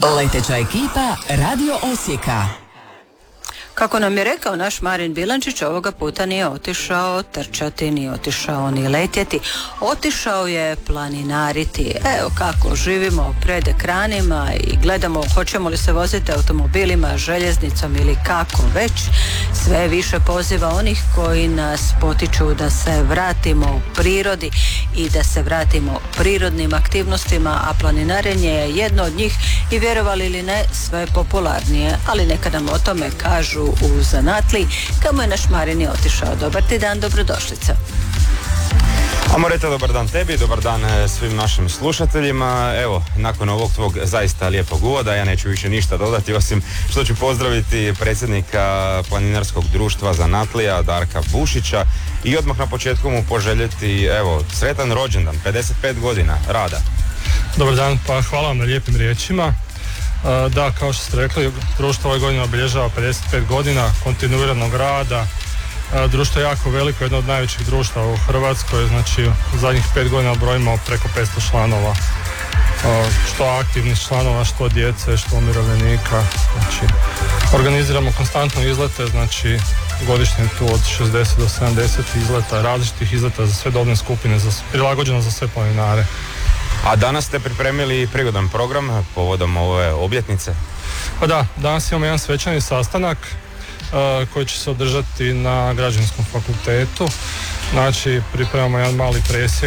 Leteća ekipa Radio Osijeka. Kako nam je rekao naš Marin Bilančić, ovoga puta nije otišao trčati, nije otišao ni letjeti, otišao je planinariti. Evo kako živimo pred ekranima i gledamo hoćemo li se voziti automobilima, željeznicom ili kako već. Sve više poziva onih koji nas potiču da se vratimo u prirodi i da se vratimo prirodnim aktivnostima, a planinarenje je jedno od njih i vjerovali ili ne sve popularnije, ali neka nam o tome kažu u zanatliji, kamo je naš Marin otišao. Dobar ti dan, dobrodošlica. Amoreta, dobar dan tebi, dobar dan svim našim slušateljima. Evo, nakon ovog tvog zaista lijepog uvoda, ja neću više ništa dodati, osim što ću pozdraviti predsjednika Planinarskog društva Zanatlija, Darka Bušića, i odmah na početku mu poželjeti, evo, sretan rođendan, 55 godina rada. Dobar dan, pa hvala vam na lijepim riječima. Da, kao što ste rekli, društvo ove godine obilježava 55 godina kontinuiranog rada. Društvo je jako veliko, jedno od najvećih društva u Hrvatskoj, znači u zadnjih 5 godina brojimo preko 500 članova, što aktivnih članova, što djece, što umirovljenika. Znači, organiziramo konstantno izlete, znači godišnje tu od 60 do 70 izleta, različitih izleta za sve dobne skupine, prilagođeno za sve planinare. A danas ste pripremili prigodan program povodom ove obljetnice? Pa da, danas imamo jedan svečani sastanak koji će se održati na Građevinskom fakultetu. Znači, pripremamo jedan mali presjek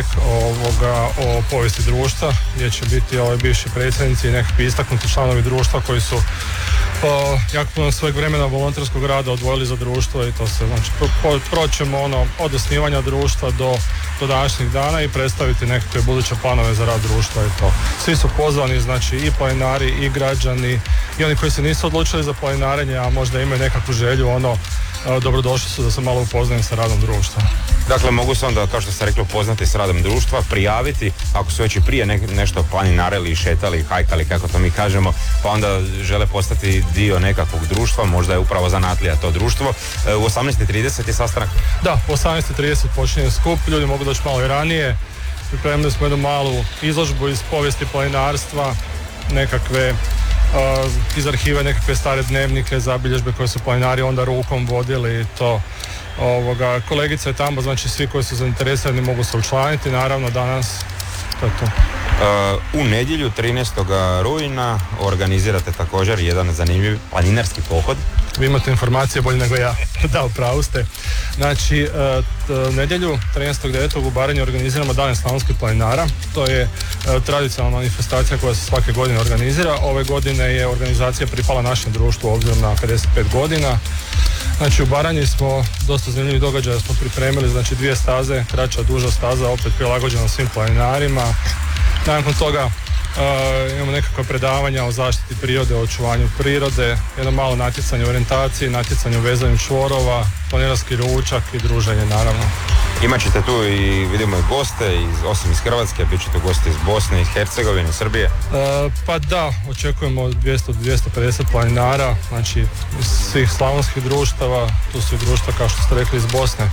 o povijesti društva, gdje će biti bivši predsjednici i nekakvi istaknuti članovi društva koji su jako puno svojeg vremena volonterskog rada odvojili za društvo i to se, znači, proćemo od osnivanja društva do današnjih dana i predstaviti nekakve buduće planove za rad društva i to. Svi su pozvani, znači i planinari i građani i oni koji se nisu odlučili za planinarenje, a možda imaju nekakvu želju, dobrodošli su da se malo upoznaju sa radom društva. Dakle, mogu se onda, kao što ste rekli, upoznati s radom društva, prijaviti, ako su već i prije nešto planinarili, šetali, hajkali, kako to mi kažemo, pa onda žele postati dio nekakvog društva, možda je upravo Zanatlija to društvo. U 18:30 je sastanak? Da, u 18:30 počinje skup, ljudi mogu doći malo i ranije. Pripremili smo jednu malu izložbu iz povijesti planinarstva, nekakve iz arhive, nekakve stare dnevnike, zabilježbe koje su planinari onda rukom vodili i to. Kolegica je tamo, znači svi koji su zainteresirani mogu se učlaniti, naravno danas to je to. U nedjelju 13. rujna organizirate također jedan zanimljiv planinarski pohod. Vi imate informacije bolje nego ja. Da, upravo ste. Znači, nedjelju 13.9. u Baranji organiziramo Dan slavonskih planinara. To je tradicionalna manifestacija koja se svake godine organizira. Ove godine je organizacija pripala našem društvu obzirom na 55 godina. Znači, u Baranji smo dosta zanimljivih događaja smo pripremili, znači 2 staze, kraća, duža staza, opet prilagođena svim planinarima. Nakon toga imamo nekakva predavanja o zaštiti prirode, o očuvanju prirode, jedno malo natjecanje u orijentaciji, natjecanje u vezanju čvorova, planinarski ručak i druženje, naravno. Imat ćete tu i vidimo i goste, osim iz Hrvatske, bit će tu goste iz Bosne, iz Hercegovine, Srbije. Pa da, očekujemo 200-250 planinara, znači iz svih slavonskih društava, tu su i društva kao što ste rekli iz Bosne,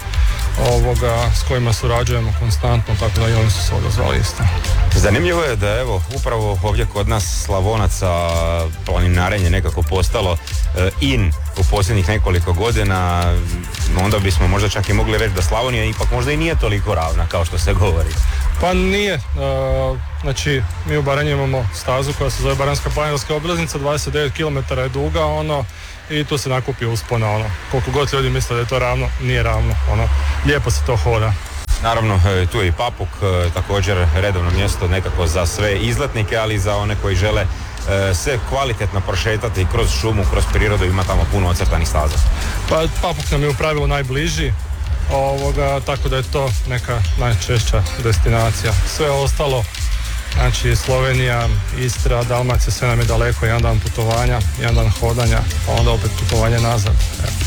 s kojima surađujemo konstantno, tako da i oni su se odazvali isto. Zanimljivo je da evo, upravo ovdje kod nas Slavonaca planinarenje nekako postalo in u posljednjih nekoliko godina, onda bismo možda čak i mogli reći da Slavonija ipak možda i nije toliko ravna kao što se govori. Pa nije, znači mi u Baranji imamo stazu koja se zove Baranjska planinarska obilaznica, 29 km je duga, i tu se nakupi uspona, koliko god ljudi misle da je to ravno, nije ravno, lijepo se to hoda. Naravno, tu je i Papuk, također redovno mjesto nekako za sve izletnike, ali i za one koji žele se kvalitetno prošetati kroz šumu, kroz prirodu, ima tamo puno ocrtanih staza. Pa Papuk nam je u pravilu najbliži, tako da je to neka najčešća destinacija. Sve ostalo, znači Slovenija, Istra, Dalmacija, sve nam je daleko, jedan dan putovanja, jedan dan hodanja, pa onda opet putovanje nazad.